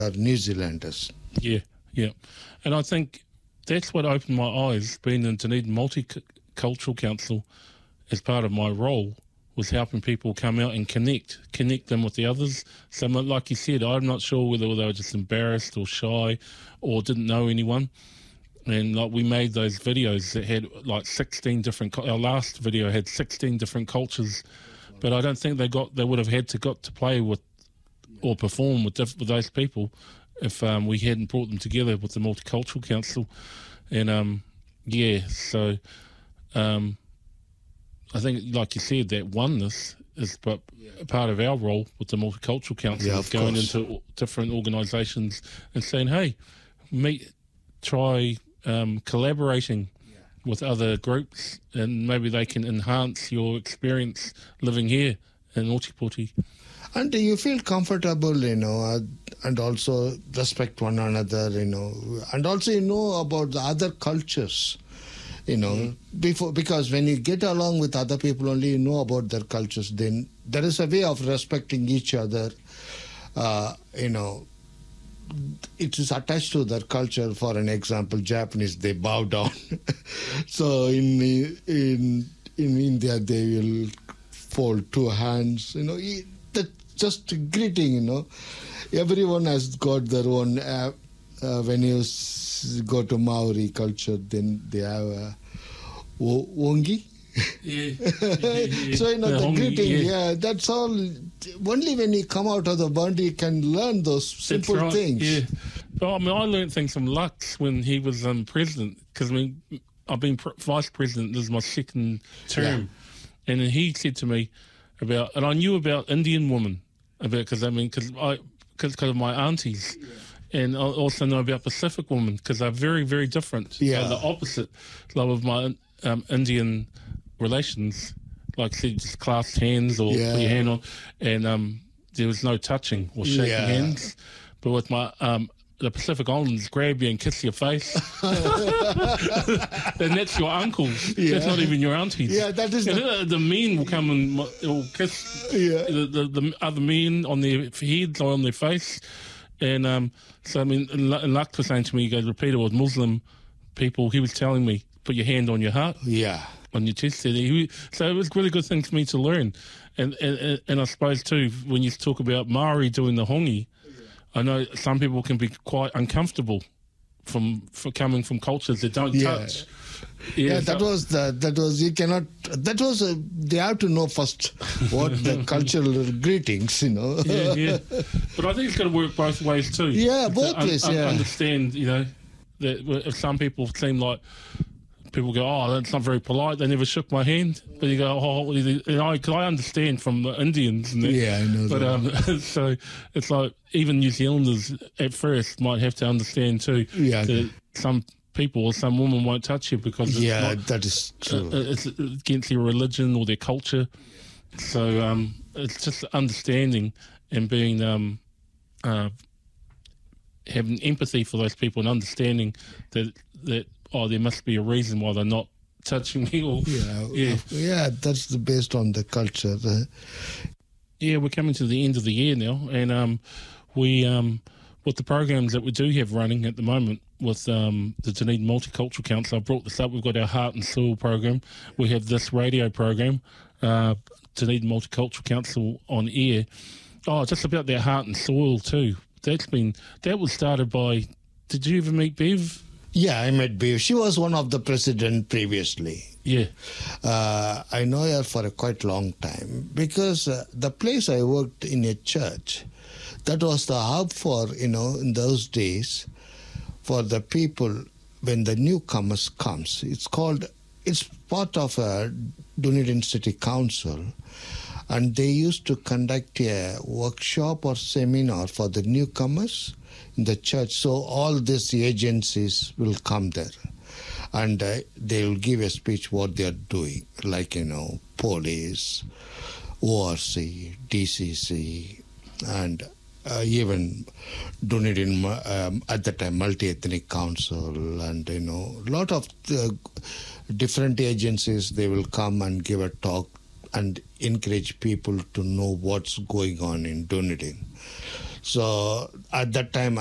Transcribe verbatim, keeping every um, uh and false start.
New Zealanders. Yeah, yeah. And I think that's what opened my eyes, being in Dunedin Multicultural Council as part of my role, was helping people come out and connect, connect them with the others. So like you said, I'm not sure whether they were just embarrassed or shy or didn't know anyone. And like we made those videos that had like sixteen different, our last video had sixteen different cultures, but I don't think they got, they would have had to got to play with or perform with, with those people if um, we hadn't brought them together with the Multicultural Council. And um, yeah, so um, I think, like you said, that oneness is but yeah. part of our role with the Multicultural Council, yeah, of going course. into different organisations and saying, hey, meet, try um, collaborating yeah. with other groups, and maybe they can enhance your experience living here in Ōtepoti. And you feel comfortable, you know, uh, and also respect one another, you know, and also you know about the other cultures, you know, mm. before, because when you get along with other people, only you know about their cultures, then there is a way of respecting each other, uh, you know, it is attached to their culture. For an example, Japanese, they bow down. So in, in, in India, they will fold two hands, you know, that just greeting, you know. Everyone has got their own, uh, uh, when you s- go to Maori culture, then they have a wo- wongi. Yeah. yeah, yeah. So, you know, the, the hongi, greeting, yeah. yeah, that's all. Only when you come out of the boundary, you can learn those simple right, things. Yeah. But I mean, I learned things from Lux when he was um, president, because I mean, I've been pr- vice president, this is my second term. Yeah. And he said to me about, and I knew about Indian women, about, because I mean, because I, because of my aunties. Yeah. And I also know about Pacific women, because they're very, very different. Yeah. They're the opposite like, of my um, Indian relations. Like I said, just clasped hands or yeah. put your hand on, and um, there was no touching or shaking yeah. hands. But with my um, the Pacific Islanders grab you and kiss your face, then that's your uncles. Yeah. That's not even your aunties. Yeah, that is. The, the men will come and will kiss yeah. the, the, the other men on their heads or on their face. And um, so, I mean, and Luck was saying to me, he goes, Peter, was Muslim people, he was telling me, put your hand on your heart. Yeah. On your chest. So it was a really good thing for me to learn. And, and, and I suppose, too, when you talk about Maori doing the hongi, yeah. I know some people can be quite uncomfortable from for coming from cultures that don't yeah. touch. Yeah, yeah that so. was the, that was, you cannot, that was, a, they have to know first what the cultural greetings, you know. Yeah, yeah. But I think it's got to work both ways too. Yeah, both un, ways, un, yeah. Understand, you know, that if some people seem like, people go, oh, that's not very polite, they never shook my hand. But you go, oh, you know, because I understand from the Indians. And that, yeah, I know but, that. Um, so it's like, even New Zealanders at first might have to understand too yeah. that some people or some women won't touch you because it's yeah, not, that is true. Uh, it's against their religion or their culture. So um, it's just understanding and being, um, uh, having empathy for those people and understanding that, that oh, there must be a reason why they're not touching me. Or, yeah, yeah, yeah, that's the, based on the culture. Uh, yeah, we're coming to the end of the year now, and um, we, um, with the programs that we do have running at the moment with um, the Dunedin Multicultural Council, I brought this up. We've got our Heart and Soil program. We have this radio program, uh, Dunedin Multicultural Council on air. Oh, just about their Heart and Soil too. That's been that was started by. Did you ever meet Bev? Yeah, I met Bev. She was one of the president previously. Yeah. Uh, I know her for a quite long time because uh, the place I worked in a church, that was the hub for, you know, in those days, for the people when the newcomers comes. It's called, it's part of a Dunedin City Council, and they used to conduct a workshop or seminar for the newcomers in the church. So all these agencies will come there, and uh, they will give a speech what they are doing, like, you know, police, O R C, D C C, and uh, even Dunedin, um, at the time, Multi-Ethnic Council, and, you know, a lot of uh, different agencies, they will come and give a talk and encourage people to know what's going on in Dunedin. So at that time,